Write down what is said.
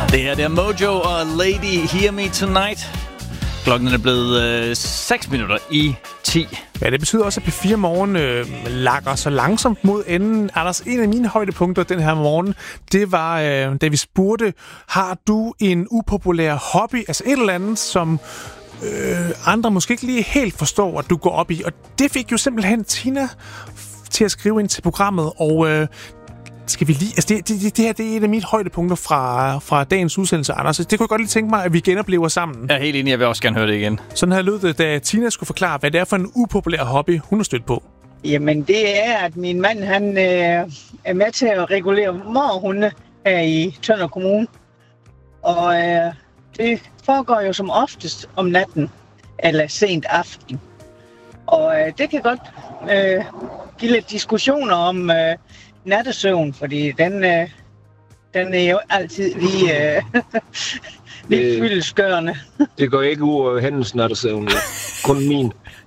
Det her det er Mojo og Lady Hear Me Tonight. Klokken er blevet 6 minutter i 10. Ja, det betyder også, at P4 Morgen lakker så langsomt mod enden. Anders, en af mine højdepunkter den her morgen, det var, da vi spurgte, har du en upopulær hobby? Altså et eller andet, som andre måske ikke lige helt forstår, at du går op i. Og det fik jo simpelthen Tina til at skrive ind til programmet, og skal vi lige... Altså det her, det er et af mine højdepunkter fra dagens udsendelse, Anders. Det kunne jeg godt lige tænke mig, at vi genoplever sammen. Jeg er helt enig, jeg vil også gerne høre det igen. Sådan her lød det, da Tina skulle forklare, hvad det er for en upopulær hobby, hun har stødt på. Jamen, det er, at min mand, han er med til at regulere mårhunde her i Tønder Kommune. Og det foregår jo som oftest om natten, eller sent aften. Og det kan godt give lidt diskussioner om nattesøvn, fordi den er jo altid lige lidt fyldestgørende. Det går ikke ud over hendes nattesøvn, kun min.